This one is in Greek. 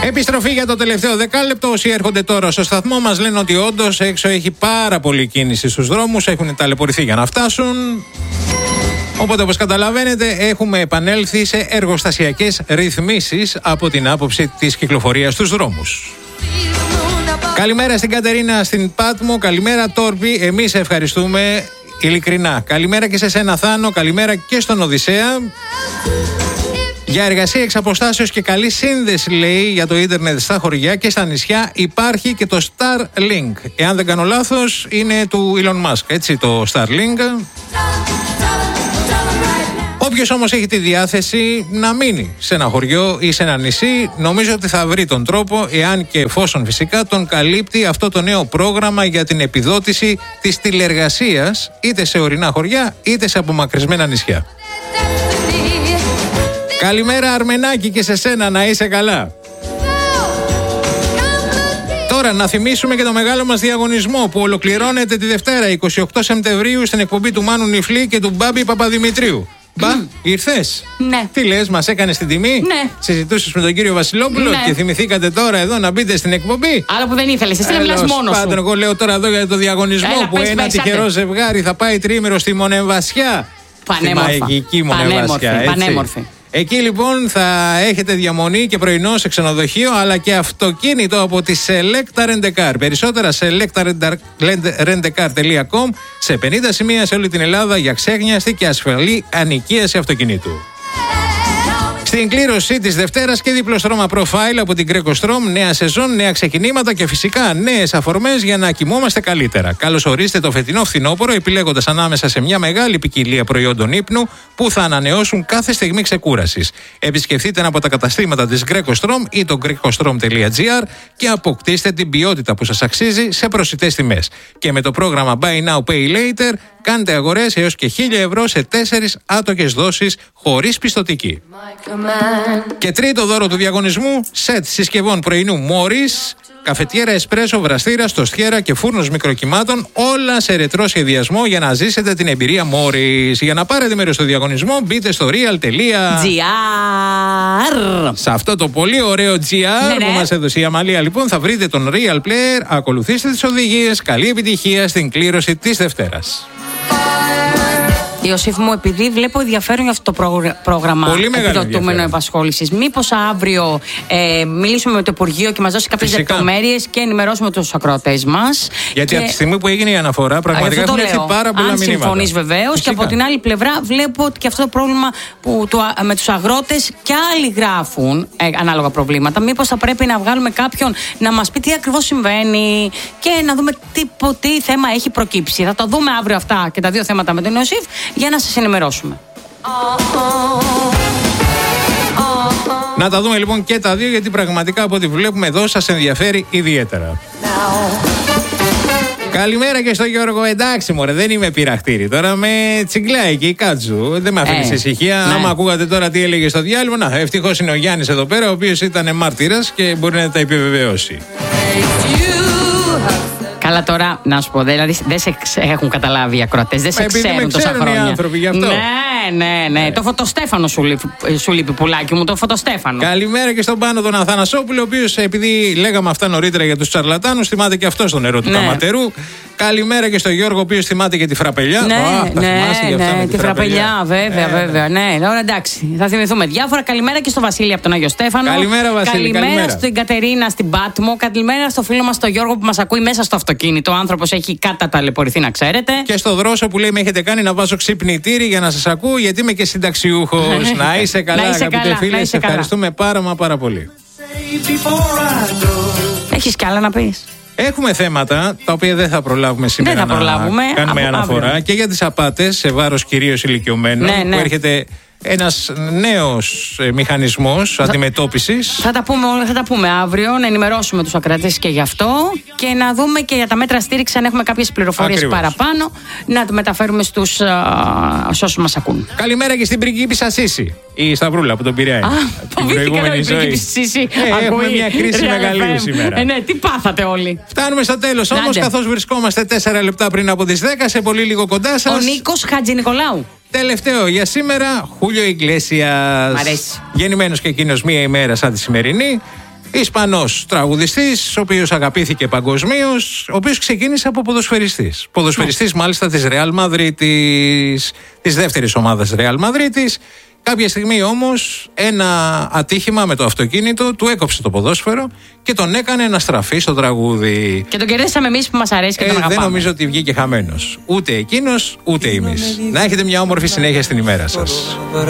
Επιστροφή για το τελευταίο δεκάλεπτο. Όσοι έρχονται τώρα στο σταθμό μας λένε ότι όντως έξω έχει πάρα πολλή κίνηση στους δρόμους. Έχουν ταλαιπωρηθεί για να φτάσουν. Οπότε, όπως καταλαβαίνετε, έχουμε επανέλθει σε εργοστασιακές ρυθμίσεις από την άποψη της κυκλοφορίας στους δρόμους. Καλημέρα στην Κατερίνα στην Πάτμο. Καλημέρα Τόρπη. Εμείς ευχαριστούμε ειλικρινά. Καλημέρα και σε σένα Θάνο. Καλημέρα και στον Οδυσσέα. Για εργασία εξ αποστάσεως και καλή σύνδεση, λέει, για το ίντερνετ στα χωριά και στα νησιά υπάρχει και το Starlink. Εάν δεν κάνω λάθος, είναι του Elon Musk, έτσι, το Starlink. Όποιος όμως έχει τη διάθεση να μείνει σε ένα χωριό ή σε ένα νησί, νομίζω ότι θα βρει τον τρόπο, εάν και εφόσον φυσικά τον καλύπτει αυτό το νέο πρόγραμμα για την επιδότηση της τηλεργασίας, είτε σε ορεινά χωριά είτε σε απομακρυσμένα νησιά. Καλημέρα Αρμενάκη και σε σένα, να είσαι καλά. Τώρα να θυμίσουμε και το μεγάλο μας διαγωνισμό που ολοκληρώνεται τη Δευτέρα 28 Σεπτεμβρίου στην εκπομπή του Μάνου Νιφλή και του Μπάμπη Παπαδημητρίου. Μπα, ήρθες? Ναι. Τι λες, μας έκανες την τιμή? Ναι. Συζητούσες με τον κύριο Βασιλόπουλο, ναι, και θυμηθήκατε τώρα εδώ να μπείτε στην εκπομπή. Άλλο που δεν ήθελες, εσύ να μιλάς μόνος σου. Εγώ λέω τώρα εδώ για το διαγωνισμό. Έλα, που ένα τυχερό ζευγάρι θα πάει τρίμηνο στη Μονεμβασιά. Πανέμορφα. Στη μαγική Μονεμβασιά. Πανέμορφη. Εκεί λοιπόν θα έχετε διαμονή και πρωινό σε ξενοδοχείο, αλλά και αυτοκίνητο από τη Selecta Rent a Car. Περισσότερα selectarentcar.com, σε 50 σημεία σε όλη την Ελλάδα για ξέγνιαστη και ασφαλή ανοικίαση αυτοκινήτου. Στην κλήρωση της Δευτέρας και διπλό στρώμα Profile από την Greco Strom, νέα σεζόν, νέα ξεκινήματα και φυσικά νέες αφορμές για να κοιμόμαστε καλύτερα. Καλώς ορίστε το φετινό φθινόπωρο, επιλέγοντας ανάμεσα σε μια μεγάλη ποικιλία προϊόντων ύπνου που θα ανανεώσουν κάθε στιγμή ξεκούρασης. Επισκεφτείτε ένα από τα καταστήματα της Greco Strom ή το grecostrom.gr και αποκτήστε την ποιότητα που σας αξίζει σε προσιτές τιμές. Και με το πρόγραμμα Buy Now Pay Later κάντε αγορές έως και 1.000 ευρώ σε 4 άτοκες δόσεις χωρίς πιστωτική. Και τρίτο δώρο του διαγωνισμού, σετ συσκευών πρωινού Μόρις, καφετιέρα εσπρέσο, βραστήρα, στοστιέρα και φούρνος μικροκυμάτων, όλα σε ρετρό σχεδιασμό για να ζήσετε την εμπειρία Μόρις. Για να πάρετε μέρος στο διαγωνισμό, μπείτε στο real.gr. Σε αυτό το πολύ ωραίο GR που μας έδωσε η Αμαλία, λοιπόν, θα βρείτε τον Real Player. Ακολουθήστε τις οδηγίες. Καλή επιτυχία στην κλήρωση της Δευτέρας. Ιωσήφ μου, επειδή βλέπω ενδιαφέρον για αυτό το πρόγραμμα επιδοτούμενο επασχόλησης, μήπως αύριο μιλήσουμε με το Υπουργείο και μας δώσει κάποιες λεπτομέρειες και ενημερώσουμε τους ακροατές μας. Γιατί από τη στιγμή που έγινε η αναφορά, πραγματικά έχουν έρθει πάρα πολλά μηνύματα. Αν συμφωνείς βεβαίως. Και από την άλλη πλευρά, βλέπω ότι και αυτό το πρόβλημα που με τους αγρότες και άλλοι γράφουν ανάλογα προβλήματα. Μήπως θα πρέπει να βγάλουμε κάποιον να μας πει τι ακριβώς συμβαίνει και να δούμε τι θέμα έχει προκύψει. Θα το δούμε αύριο αυτά και τα δύο θέματα με τον Ιωσήφ, για να σας ενημερώσουμε. Να τα δούμε λοιπόν και τα δύο, γιατί πραγματικά από ό,τι βλέπουμε εδώ σας ενδιαφέρει ιδιαίτερα. Καλημέρα και στο Γιώργο. Εντάξει μωρέ, δεν είμαι πειραχτήρι. Τώρα με τσιγκλάει εκεί η Κάτσου. Δεν με αφήνει ησυχία. Ναι. Άμα ακούγατε τώρα τι έλεγε στο διάλειμμα, να, ευτυχώς είναι ο Γιάννης εδώ πέρα, ο οποίος ήταν μάρτυρας και μπορεί να τα επιβεβαιώσει. Καλά, τώρα να σου πω, δηλαδή δεν σε έχουν καταλάβει οι ακροατές, δεν σε ξέρουν τόσα χρόνια. Οι άνθρωποι γι' αυτό. Ναι. Το φωτοστέφανο σου λείπει, πουλάκι μου, το φωτοστέφανο. Καλημέρα και στον Πάνο τον Αθανασόπουλο, ο οποίος, επειδή λέγαμε αυτά νωρίτερα για τους τσαρλατάνους, θυμάται και αυτό στο νερό του Καματερού. Καλημέρα και στον Γιώργο, ο οποίος θυμάται και τη φραπελιά. Ναι, τη φραπελιά, βέβαια. Ναι, τώρα εντάξει, θα θυμηθούμε διάφορα. Καλημέρα και στο Βασίλη από τον Άγιο Στέφανο. Καλημέρα, Βασίλη. Καλημέρα στην Κατερίνα στην Πάτμο. Καλημέρα στο φίλο μας τον Γιώργο που μας ακούει μέσα στο αυτοκίνητο. Ο άνθρωπος έχει ταλαιπωρηθεί, να ξέρετε. Και στο Δρόσο που λέει: με έχετε κάνει να βάζω ξυπνητήρι για να σας ακούω, γιατί είμαι και συνταξιούχος. Να είσαι καλά, αγαπητέ φίλε. Σε ευχαριστούμε πάρα πολύ. Έχεις κι άλλα να πεις? Έχουμε θέματα τα οποία δεν θα προλάβουμε σήμερα να κάνουμε αναφορά και για τις απάτες σε βάρος κυρίως ηλικιωμένων που έρχεται ένας νέος μηχανισμός αντιμετώπισης. Θα τα πούμε αύριο, να ενημερώσουμε τους ακροατές και γι' αυτό και να δούμε και για τα μέτρα στήριξη, αν έχουμε κάποιες πληροφορίες παραπάνω, να το μεταφέρουμε στους όσους μας ακούν. Καλημέρα και στην πριγκίπισσα Σύση, η Σταυρούλα από τον Πειραιά. Την προηγούμενη ζωή. Έχουμε μια κρίση μεγαλύτερη σήμερα. Ναι, τι πάθατε όλοι. Φτάνουμε στο τέλος όμως, καθώς βρισκόμαστε 4 λεπτά πριν από τις 10, σε πολύ λίγο κοντά σας. Ο Νίκος Χατζηνικολάου. Τελευταίο για σήμερα, Χούλιο Ιγκλέσιας. Μ' αρέσει. Γεννημένος και εκείνος μία ημέρα σαν τη σημερινή. Ισπανός τραγουδιστής, ο οποίος αγαπήθηκε παγκοσμίως, ο οποίος ξεκίνησε από ποδοσφαιριστής. Ποδοσφαιριστής μάλιστα της Ρεάλ Μαδρίτης, της δεύτερης ομάδας Ρεάλ Μαδρίτης. Κάποια στιγμή όμως ένα ατύχημα με το αυτοκίνητο του έκοψε το ποδόσφαιρο και τον έκανε να στραφεί στο τραγούδι. Και τον κερδίσαμε εμείς που μας αρέσει και τον αγαπάμε. Δεν νομίζω ότι βγήκε χαμένος. Ούτε εκείνος, ούτε εμείς. Να έχετε μια όμορφη συνέχεια στην ημέρα σας.